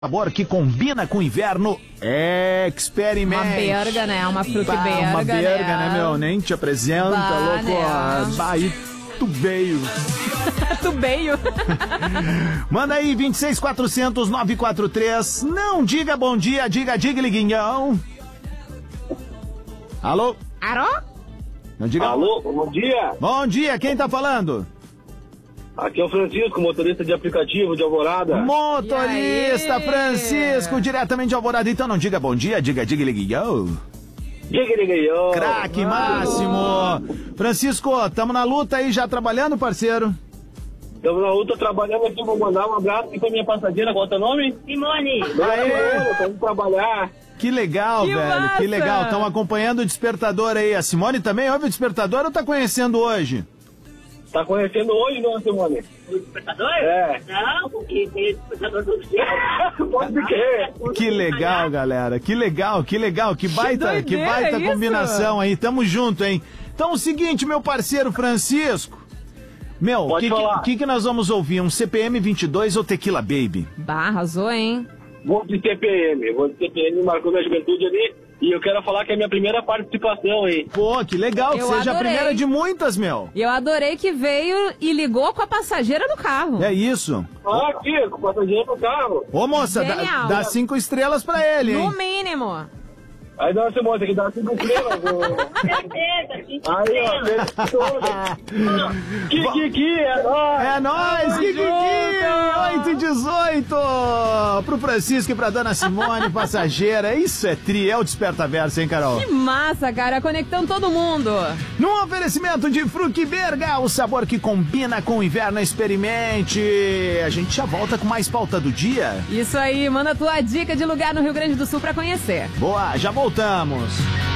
Sabor que combina com o inverno, experimente. Uma berga, né? Uma fruta berga, uma berga, né, meu? Nem te apresenta, louco. Né? Aí tu veio. Tu veio. Manda aí, 26.400.943. Não diga bom dia, diga liguinhão. Alô? Alô? Não diga. Alô, bom dia. Bom dia, quem tá falando? Aqui é o Francisco, motorista de aplicativo de Alvorada. Motorista Francisco, diretamente de Alvorada. Então não diga bom dia, diga liguinhão. Diga. Craque máximo. Francisco, tamo na luta aí, já trabalhando, parceiro? Estamos na luta trabalhando aqui, vou mandar um abraço aqui pra minha passageira, qual é o teu nome? Simone. Aê! Vamos trabalhar. Que legal, Que velho, massa! que legal. Estão acompanhando o Despertador aí. A Simone também ouve o Despertador ou tá conhecendo hoje? Tá conhecendo hoje, não, Simone? O despertador? É. Não, porque tem despertador do céu. Pode ser. Que legal, galera. Que legal. Que baita, doideira que baita isso. combinação aí. Tamo junto, hein? Então, o seguinte, meu parceiro Francisco. Meu, o Pode falar. que nós vamos ouvir? Um CPM 22 ou Tequila Baby? Bah, arrasou, hein? Vou de TPM, marcou minha juventude ali. E eu quero falar que é a minha primeira participação aí. Pô, que legal, que Eu seja a adorei. primeira de muitas, meu. E eu adorei que veio e ligou com a passageira do carro. É isso. Aqui, com o passageiro no carro. Ô, moça, Genial. dá 5 estrelas pra ele, hein? No mínimo. Aí dá uma Simone, tem que dar 5 estrelas. Certeza, sim. Aí, ó, que é nóis. É nóis, Kiki! 8h18 pro Francisco e pra dona Simone, passageira. Isso é é o Desperta Verso, hein, Carol? Que massa, cara. Conectando todo mundo. Num oferecimento de Fruque Berga, o sabor que combina com o inverno, experimente. A gente já volta com mais pauta do dia. Isso aí, manda tua dica de lugar no Rio Grande do Sul pra conhecer. Boa, já voltamos.